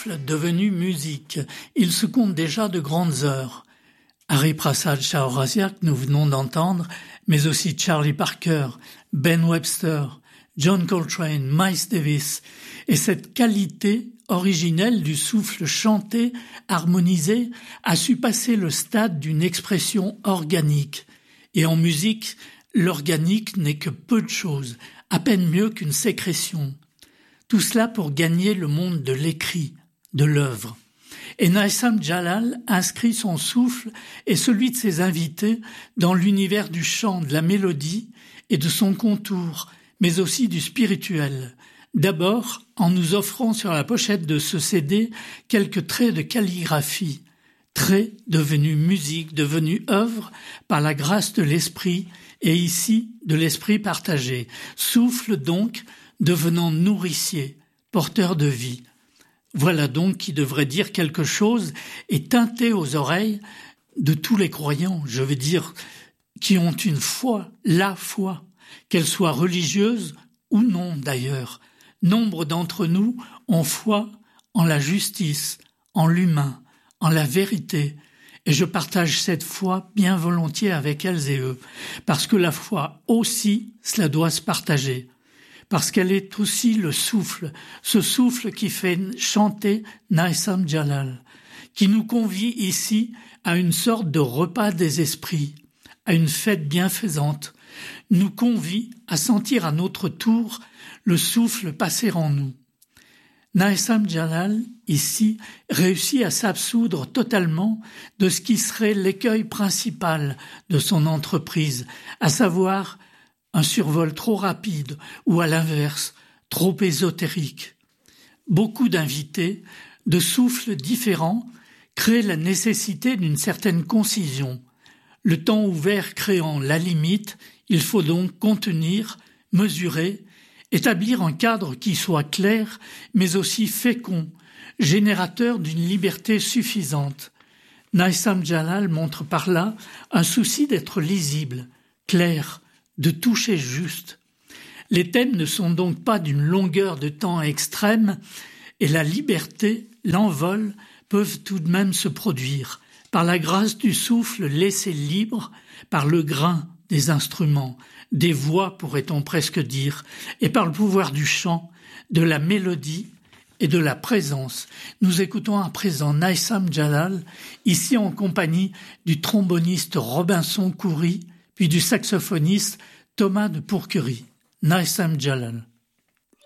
souffle devenu musique. Il se compte déjà de grandes heures. Hari Prasad Chaurasia, que nous venons d'entendre, mais aussi Charlie Parker, Ben Webster, John Coltrane, Miles Davis, et cette qualité originelle du souffle chanté, harmonisé, a su passer le stade d'une expression organique. Et en musique, l'organique n'est que peu de choses, à peine mieux qu'une sécrétion. Tout cela pour gagner le monde de l'écrit, de l'œuvre. Et Naïsam Jalal inscrit son souffle et celui de ses invités dans l'univers du chant, de la mélodie et de son contour, mais aussi du spirituel. D'abord, en nous offrant sur la pochette de ce CD quelques traits de calligraphie, traits devenus musique, devenus œuvre par la grâce de l'esprit et ici de l'esprit partagé. Souffle donc devenant nourricier, porteur de vie. Voilà donc qui devrait dire quelque chose et teinter aux oreilles de tous les croyants, je veux dire, qui ont une foi, la foi, qu'elle soit religieuse ou non d'ailleurs. Nombre d'entre nous ont foi en la justice, en l'humain, en la vérité, et je partage cette foi bien volontiers avec elles et eux, parce que la foi aussi, cela doit se partager. Parce qu'elle est aussi le souffle, ce souffle qui fait chanter Naïsam Jalal, qui nous convie ici à une sorte de repas des esprits, à une fête bienfaisante, nous convie à sentir à notre tour le souffle passer en nous. Naïsam Jalal, ici, réussit à s'absoudre totalement de ce qui serait l'écueil principal de son entreprise, à savoir un survol trop rapide ou à l'inverse, trop ésotérique. Beaucoup d'invités, de souffles différents, créent la nécessité d'une certaine concision. Le temps ouvert créant la limite, il faut donc contenir, mesurer, établir un cadre qui soit clair, mais aussi fécond, générateur d'une liberté suffisante. Naïsam Jalal montre par là un souci d'être lisible, clair, de toucher juste. Les thèmes ne sont donc pas d'une longueur de temps extrême et la liberté, l'envol peuvent tout de même se produire par la grâce du souffle laissé libre, par le grain des instruments, des voix pourrait-on presque dire, et par le pouvoir du chant, de la mélodie et de la présence. Nous écoutons à présent Naïsam Jalal, ici en compagnie du tromboniste Robinson Khoury, puis du saxophoniste Thomas de Pourquerie. Naïsam Jalal.